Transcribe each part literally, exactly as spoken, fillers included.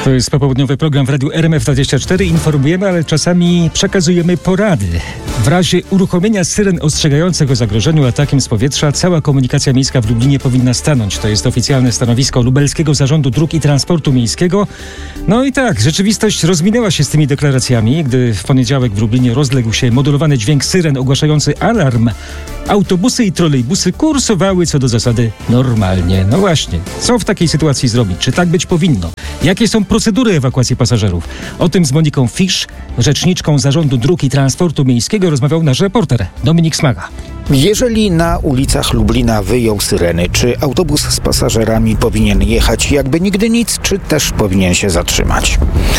To jest popołudniowy program w Radiu R M F dwadzieścia cztery. Informujemy, ale czasami przekazujemy porady. W razie uruchomienia syren ostrzegających o zagrożeniu atakiem z powietrza, cała komunikacja miejska w Lublinie powinna stanąć. To jest oficjalne stanowisko Lubelskiego Zarządu Dróg i Transportu Miejskiego. No i tak, rzeczywistość rozminęła się z tymi deklaracjami, gdy w poniedziałek w Lublinie rozległ się modulowany dźwięk syren ogłaszający alarm. Autobusy i trolejbusy kursowały co do zasady normalnie. No właśnie, co w takiej sytuacji zrobić? Czy tak być powinno? Jakie są procedury ewakuacji pasażerów? O tym z Moniką Fisz, rzeczniczką Zarządu Dróg i Transportu Miejskiego, rozmawiał nasz reporter Dominik Smaga. Jeżeli na ulicach Lublina wyjął syreny, czy autobus z pasażerami powinien jechać jakby nigdy nic, czy też powinien się zatrzymać?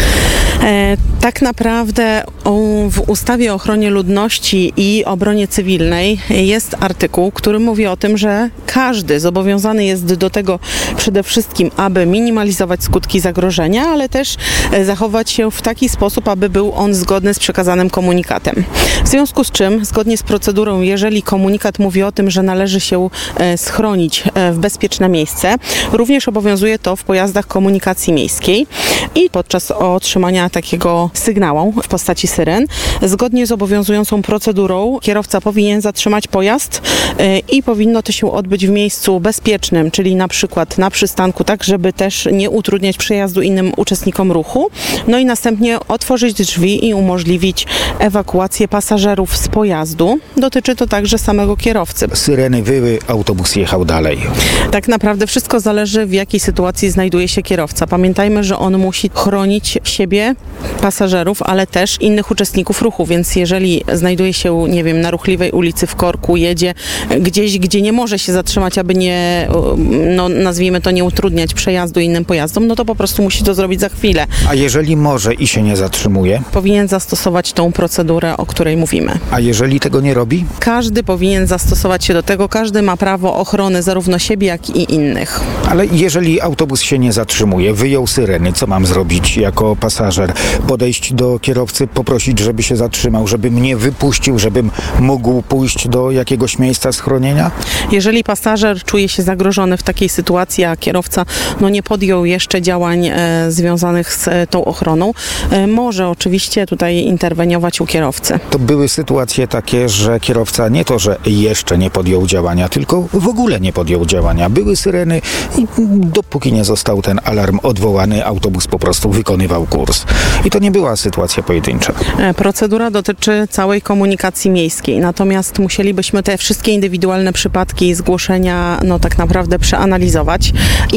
E, tak naprawdę o, w ustawie o ochronie ludności i obronie cywilnej jest artykuł, który mówi o tym, że każdy zobowiązany jest do tego przede wszystkim, aby minimalizować skutki zagrożenia, ale też zachować się w taki sposób, aby był on zgodny z przekazanym komunikatem. W związku z czym, zgodnie z procedurą, jeżeli komunikat mówi o tym, że należy się schronić w bezpieczne miejsce, również obowiązuje to w pojazdach komunikacji miejskiej i podczas otrzymania takiego sygnału w postaci syren, zgodnie z obowiązującą procedurą, kierowca powinien zatrzymać pojazd i powinno to się odbyć w miejscu bezpiecznym, czyli na przykład na przystanku, tak żeby też nie utrudniać przejazdu innym uczestnikom ruchu, no i następnie otworzyć drzwi i umożliwić ewakuację pasażerów z pojazdu. Dotyczy to także samego kierowcy. Syreny wyły, autobus jechał dalej. Tak naprawdę wszystko zależy, w jakiej sytuacji znajduje się kierowca. Pamiętajmy, że on musi chronić siebie, pasażerów, ale też innych uczestników ruchu, więc jeżeli znajduje się, nie wiem, na ruchliwej ulicy w korku, jedzie gdzieś, gdzie nie może się zatrzymać, aby nie, no nazwijmy to, nie utrudniać przejazdu innym pojazdom, no to po prostu musi to zrobić za chwilę. A jeżeli może i się nie zatrzymuje? Powinien zastosować tą procedurę, o której mówimy. A jeżeli tego nie robi? Każdy powinien zastosować się do tego, każdy ma prawo ochrony zarówno siebie, jak i innych. Ale jeżeli autobus się nie zatrzymuje, wyjął syreny, co mam zrobić jako pasażer? Podejść do kierowcy, poprosić, żeby się zatrzymał, żeby mnie wypuścił, żebym mógł pójść do jakiegoś miejsca schronienia? Jeżeli pasażer czuje się zagrożony w takiej sytuacji, a kierowca no, nie podjął jeszcze działań e, związanych z e, tą ochroną, e, może oczywiście tutaj interweniować u kierowcy. To były sytuacje takie, że kierowca nie to, że jeszcze nie podjął działania, tylko w ogóle nie podjął działania. Były syreny i dopóki nie został ten alarm odwołany, autobus po prostu wykonywał kurs. I to nie była sytuacja pojedyncza. Procedura dotyczy całej komunikacji miejskiej, natomiast musielibyśmy te wszystkie indywidualne przypadki zgłoszenia no tak naprawdę przeanalizować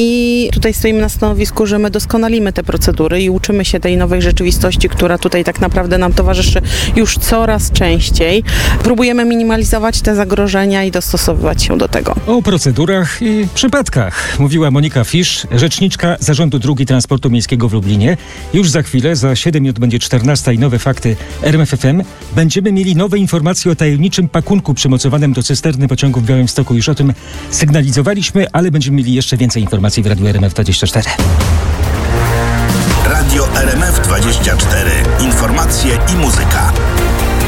i tutaj stoimy na stanowisku, że my doskonalimy te procedury i uczymy się tej nowej rzeczywistości, która tutaj tak naprawdę nam towarzyszy już coraz częściej. Próbujemy minimalizować te zagrożenia i dostosowywać się do tego. O procedurach i przypadkach mówiła Monika Fisz, rzeczniczka Zarządu Dróg i Transportu Miejskiego w Lublinie. Już za chwilę, za siedem minut będzie czternasta i nowe fakty R M F F M. Będziemy mieli nowe informacje o tajemniczym pakunku przymocowanym do cysterny pociągu w Białymstoku. Już o tym sygnalizowaliśmy, ale będziemy mieli jeszcze więcej informacji w Radiu R M F dwadzieścia cztery. Radio R M F dwadzieścia cztery. Informacje i muzyka.